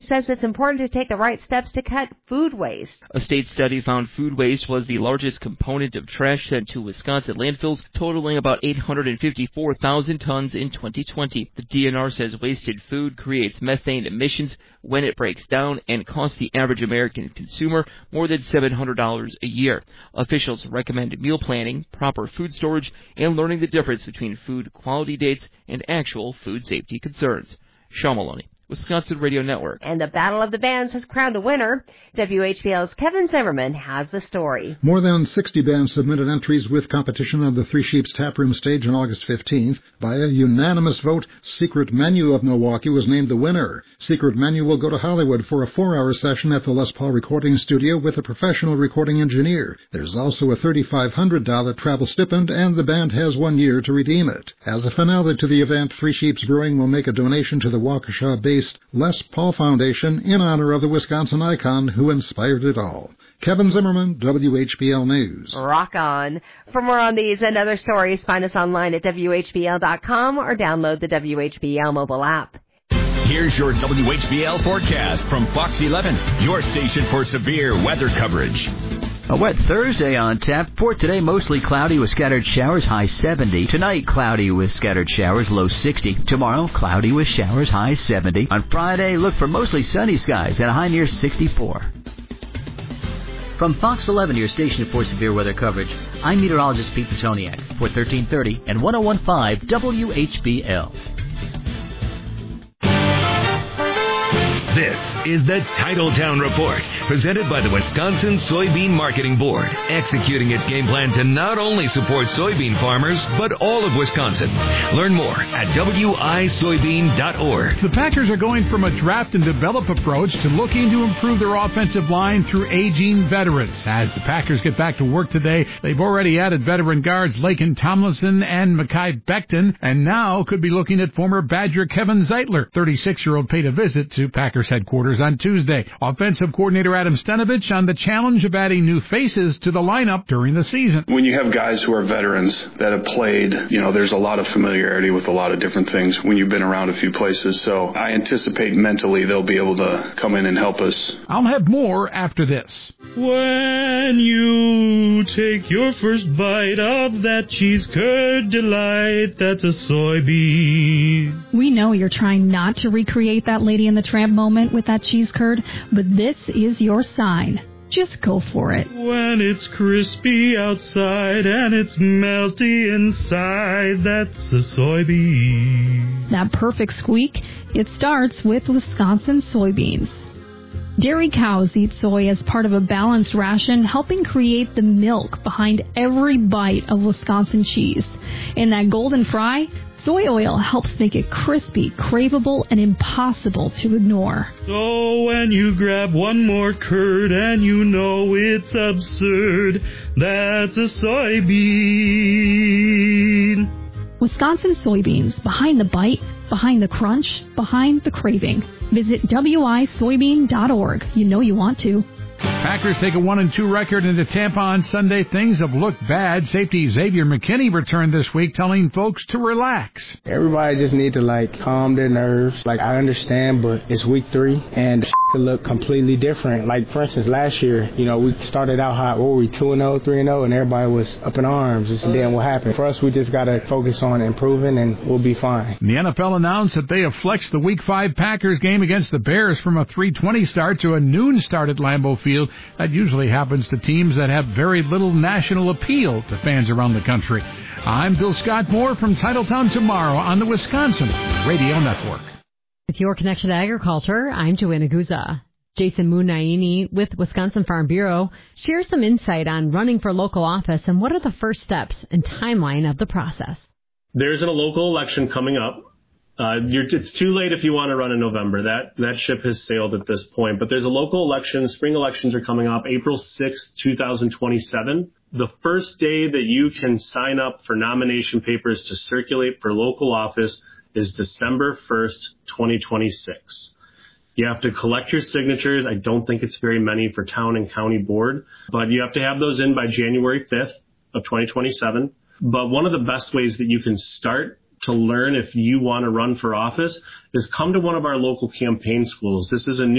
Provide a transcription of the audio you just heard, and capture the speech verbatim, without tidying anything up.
says it's important to take the right steps to cut food waste. A state study found food waste was the largest component of trash sent to Wisconsin landfills, totaling about eight hundred fifty-four thousand tons in twenty twenty. The D N R says wasted food creates methane emissions when it breaks down and costs the average American consumer more than seven hundred dollars a year. Officials recommend meal planning, proper food storage, and learning the difference between food quality dates and actual food safety concerns. Sean Maloney, Wisconsin Radio Network. And the Battle of the Bands has crowned a winner. W H B L's Kevin Zimmerman has the story. More than sixty bands submitted entries with competition on the Three Sheeps Taproom stage on August fifteenth. By a unanimous vote, Secret Menu of Milwaukee was named the winner. Secret Menu will go to Hollywood for a four-hour session at the Les Paul Recording Studio with a professional recording engineer. There's also a three thousand five hundred dollars travel stipend, and the band has one year to redeem it. As a finale to the event, Three Sheeps Brewing will make a donation to the Waukesha-based Les Paul Foundation in honor of the Wisconsin icon who inspired it all. Kevin Zimmerman, W H B L News. Rock on. For more on these and other stories, find us online at W H B L dot com or download the W H B L mobile app. Here's your W H B L forecast from Fox eleven, your station for severe weather coverage. A wet Thursday on tap. For today, mostly cloudy with scattered showers, high seventy. Tonight, cloudy with scattered showers, low sixty. Tomorrow, cloudy with showers, high seventy. On Friday, look for mostly sunny skies and a high near sixty-four. From Fox eleven, your station for severe weather coverage, I'm meteorologist Pete Petoniak for thirteen thirty and ten fifteen W H B L. This is the Titletown Report, presented by the Wisconsin Soybean Marketing Board, executing its game plan to not only support soybean farmers, but all of Wisconsin. Learn more at W I soybean dot org. The Packers are going from a draft and develop approach to looking to improve their offensive line through aging veterans. As the Packers get back to work today, they've already added veteran guards Laken Tomlinson and Mekhi Becton, and now could be looking at former Badger Kevin Zeitler. thirty-six-year-old paid a visit to Packers headquarters on Tuesday. Offensive coordinator Adam Stenavich on the challenge of adding new faces to the lineup during the season. When you have guys who are veterans that have played, you know, there's a lot of familiarity with a lot of different things when you've been around a few places. So I anticipate mentally they'll be able to come in and help us. I'll have more after this. When you take your first bite of that cheese curd delight, that's a soybean. We know you're trying not to recreate that Lady in the Tramp moment with that cheese curd, but this is your sign. Just go for it. When it's crispy outside and it's melty inside, that's a soybean. That perfect squeak, it starts with Wisconsin soybeans. Dairy cows eat soy as part of a balanced ration, helping create the milk behind every bite of Wisconsin cheese. In that golden fry, soy oil helps make it crispy, craveable, and impossible to ignore. So when you grab one more curd and you know it's absurd, that's a soybean. Wisconsin soybeans, behind the bite, behind the crunch, behind the craving. Visit W I soybean dot org. You know you want to. Packers take a one and two record into Tampa on Sunday. Things have looked bad. Safety Xavier McKinney returned this week, telling folks to relax. Everybody just need to, like, calm their nerves. Like, I understand, but it's week three, and the could look completely different. Like, for instance, last year, you know, we started out hot. What were we, two and oh, three and oh, and everybody was up in arms. And then what happened? For us, we just got to focus on improving, and we'll be fine. The N F L announced that they have flexed the Week five Packers game against the Bears from a three twenty start to a noon start at Lambeau Field. That usually happens to teams that have very little national appeal to fans around the country. I'm Bill Scott Moore from Titletown Tomorrow on the Wisconsin Radio Network. With your connection to agriculture, I'm Joanna Guza. Jason Munaini with Wisconsin Farm Bureau shares some insight on running for local office and what are the first steps and timeline of the process. There's a local election coming up. Uh, you're, it's too late if you want to run in November. That that ship has sailed at this point. But there's a local election. Spring elections are coming up April sixth, twenty twenty-seven. The first day that you can sign up for nomination papers to circulate for local office is December first, twenty twenty-six. You have to collect your signatures. I don't think it's very many for town and county board, but you have to have those in by January fifth of twenty twenty-seven. But one of the best ways that you can start to learn if you want to run for office is come to one of our local campaign schools. This is a new